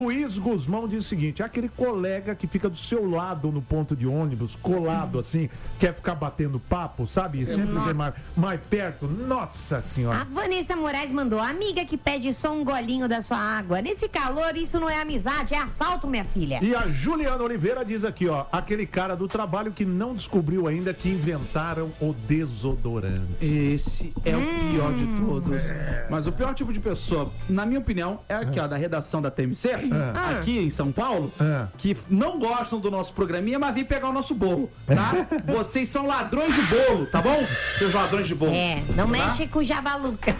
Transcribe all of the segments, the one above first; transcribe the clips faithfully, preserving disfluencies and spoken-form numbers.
Luiz Guzmão diz o seguinte: aquele colega que fica do seu lado no ponto de ônibus, colado assim, quer ficar batendo papo, sabe? Sempre vem mais, mais perto. Nossa senhora. A Vanessa Moraes mandou: amiga que pede só um golinho da sua água. Nesse calor, isso não é amizade, é assalto, minha filha. E a Juliana Oliveira diz aqui, ó, aquele cara do trabalho que não descobriu ainda que inventaram o desodorante. Esse é hum. o pior de todos. É. Mas o pior tipo de pessoa, na minha opinião, é aqui, ó, da redação da T M C. É. Aqui em São Paulo, é. que não gostam do nosso programinha, mas vêm pegar o nosso bolo, tá? Vocês são ladrões de bolo, tá bom? Seus ladrões de bolo. É, não tá? mexe com o Javaluca.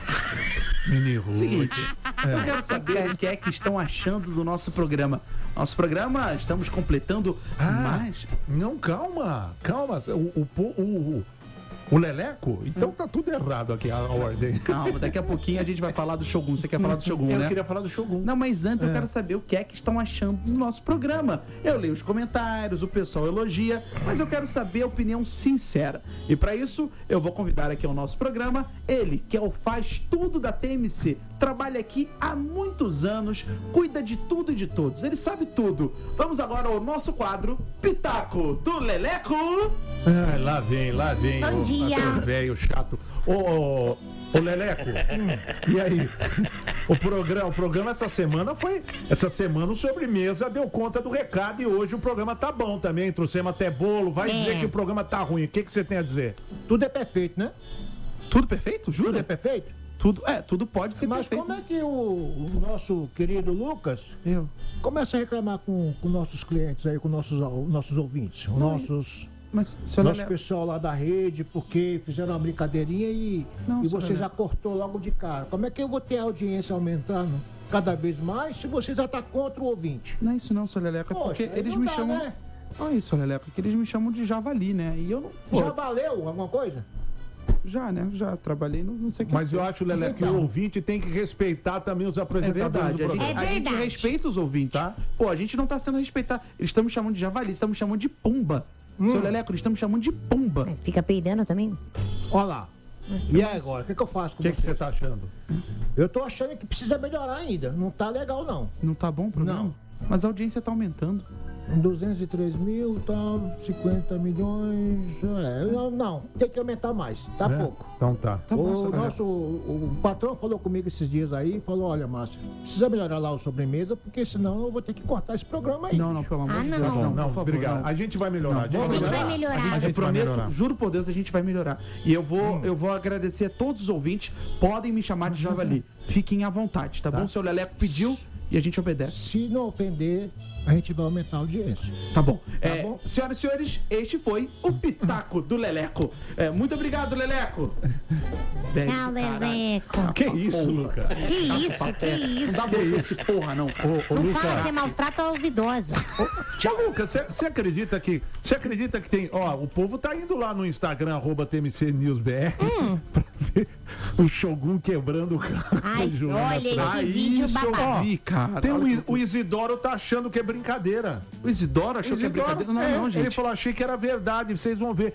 Seguinte, é. eu quero saber o que é que estão achando do nosso programa. Nosso programa, estamos completando ah, mais... Não, calma, calma. O, o, o, o Leleco? Então tá tudo errado aqui, a ordem. Calma, daqui a pouquinho a gente vai falar do Shogun. Você quer falar do Shogun, eu né? Eu queria falar do Shogun. Não, mas antes é. eu quero saber o que é que estão achando do nosso programa. Eu leio os comentários, o pessoal elogia, mas eu quero saber a opinião sincera. E para isso, eu vou convidar aqui ao nosso programa ele, que é o faz tudo da T M C. Trabalha aqui há muitos anos, cuida de tudo e de todos. Ele sabe tudo. Vamos agora ao nosso quadro Pitaco do Leleco. Ah, lá vem, lá vem. Bom o, dia. Velho chato. Ô, ô, ô Leleco, e aí? O programa, o programa essa semana foi... Essa semana o Sobremesa deu conta do recado e hoje o programa tá bom também. Trouxemos até bolo. Vai é. dizer que o programa tá ruim. O que, que você tem a dizer? Tudo é perfeito, né? Tudo perfeito? Jura? Tudo é perfeito? Tudo, é, tudo pode ser Mas perfeito. Mas como é que o, o nosso querido Lucas Eu. começa a reclamar com, com nossos clientes aí, com nossos, nossos ouvintes, com Não, nossos... Mas, nosso Lele... pessoal lá da rede, porque fizeram uma brincadeirinha e, Não, e você Lele... já cortou logo de cara. Como é que eu vou ter a audiência aumentando cada vez mais se você já tá contra o ouvinte? Não é isso não, seu Leleco, é porque eles me dá, chamam... Né? Não é isso, seu Leleco, é que eles me chamam de javali, né? E eu não... Pô... Já valeu alguma coisa? Já, né? Já trabalhei, não, não sei o que. Mas ser. eu acho, Leleco, que o ouvinte tem que respeitar também os apresentadores é do programa. A gente, é verdade. A gente respeita os ouvintes, tá? Pô, a gente não tá sendo respeitado. Eles estão me chamando de javali, eles estão me chamando de pomba. Hum. Seu Leleco, eles estão me chamando de pomba. Mas fica peidando também? Olha lá. E aí agora, o que, que eu faço com O que, que você tá achando? Eu tô achando que precisa melhorar ainda. Não tá legal, não. Não tá bom o programa? Não. Mas a audiência tá aumentando. duzentos e três mil, tá cinquenta milhões. É, não, não, tem que aumentar mais, tá é? pouco. Então tá. tá o, bom, nosso, o, o patrão falou comigo esses dias aí, falou: olha, Márcio, precisa melhorar lá o sobremesa, porque senão eu vou ter que cortar esse programa aí. Não, não, pelo amor ah, de não. Deus. Não, não, não, por favor, obrigado. Não. A gente vai melhorar. Não, a gente, a gente vai melhorar. A gente, a gente prometo, melhorar. Juro por Deus, a gente vai melhorar. E eu vou, hum. eu vou agradecer a todos os ouvintes. Podem me chamar de javali. Fiquem à vontade, tá, tá. bom? O seu Leleco pediu. E a gente obedece. Se não ofender, a gente vai aumentar a audiência. Tá bom. Tá é, bom? Senhoras e senhores, este foi o Pitaco do Leleco. É, muito obrigado, Leleco. Tchau, Leleco. Que isso, Lucas? Que isso, que isso? Não dá pra esse porra, não, cara. Ô, ô, não Lucas. fala, você maltrata aos idosos. Tchau, Lucas, você acredita que... Você acredita que tem... Ó, o povo tá indo lá no Instagram, arroba T M C News B R, hum. pra ver o Shogun quebrando o carro. Ai, olha esse ah, vídeo babado. Vi, cara. Tem o, o Isidoro tá achando que é brincadeira. O Isidoro achou Isidoro, que é brincadeira? Não, é, não, gente. Ele falou, achei que era verdade, vocês vão ver.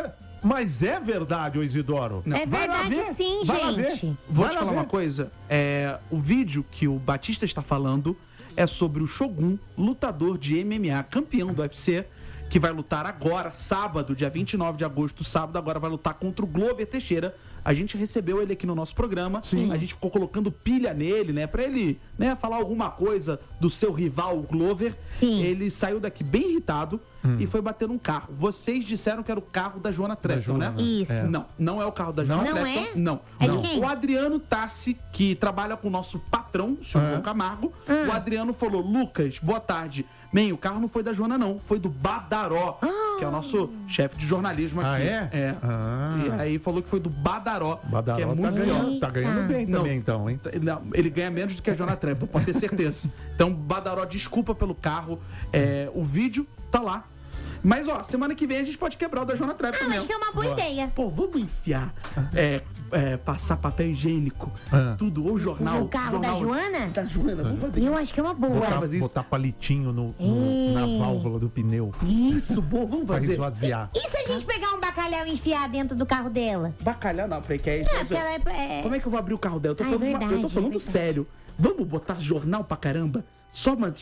Mas é verdade, o Isidoro. Não. É verdade sim, Vai gente. Vou Vai te falar ver. uma coisa. É, o vídeo que o Batista está falando é sobre o Shogun, lutador de M M A, campeão do U F C, que vai lutar agora, sábado, dia vinte e nove de agosto, sábado, agora vai lutar contra o Glover Teixeira. A gente recebeu ele aqui no nosso programa. Sim. A gente ficou colocando pilha nele, né? Pra ele, né, falar alguma coisa do seu rival, o Glover. Sim. Ele saiu daqui bem irritado hum. e foi bater num carro. Vocês disseram que era o carro da Joana Trepton, né? Isso. É. Não, não é o carro da Joana não Trepton. É? Não, é não. De quem? O Adriano Tassi, que trabalha com o nosso patrão, o senhor é. João Camargo. Hum. O Adriano falou: Lucas, boa tarde. Bem, o carro não foi da Joana, não. Foi do Badaró, ah. que é o nosso chefe de jornalismo aqui. Ah, é? É. Ah. E aí falou que foi do Badaró. Badaró que é muito tá, ganhando, pior. tá ganhando bem não, também, então, hein? Não, ele ganha menos do que a Joana Trepton, pode ter certeza. Então, Badaró, desculpa pelo carro. É, o vídeo tá lá. Mas, ó, semana que vem a gente pode quebrar o da Joana Trepton ah, mesmo. acho que é uma boa, boa. ideia. Pô, vamos enfiar, é, é, passar papel higiênico, ah. tudo, ou jornal. O carro jornal, da Joana? Da Joana, vamos fazer Eu acho que é uma boa. Botar, botar palitinho no, no, na válvula do pneu. Isso, boa, vamos fazer. Pra esvaziar. E, e se a gente pegar um bacalhau e enfiar dentro do carro dela? Bacalhau não, falei que é... Não, porque ela é, é... Como é que eu vou abrir o carro dela? Eu tô ah, falando, é verdade, eu tô falando é sério. Vamos botar jornal pra caramba? só